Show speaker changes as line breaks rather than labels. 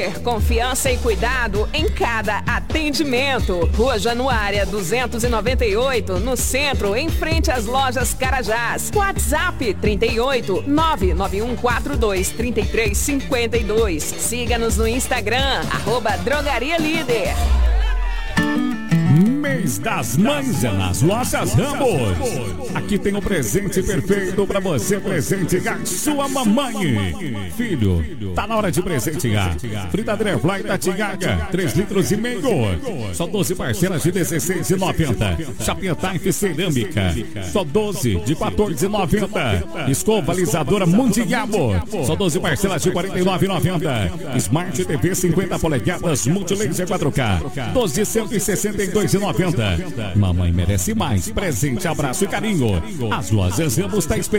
Líder, confiança e cuidado em cada atendimento. Rua Januária 298, no centro, em frente às lojas Carajás. WhatsApp 38 99142 3352. Siga-nos no Instagram, @Drogaria Líder.
Mês das Mães é nas lojas Ramos. Aqui tem um presente perfeito pra você presentear sua mamãe. Filho, tá na hora de presentear. Fritadeira Fly da Tiaga, 3,5 litros. Só 12 parcelas de R$16,90. Chapinha Type cerâmica, só 12 de R$14,90. Escova alisadora Mundiabo, só 12 parcelas de R$49,90. Smart TV 50 polegadas Multilaser 4K, 12 de R$162,90. Mamãe merece mais. Presente, abraço e carinho. As lojas Ramos está esperando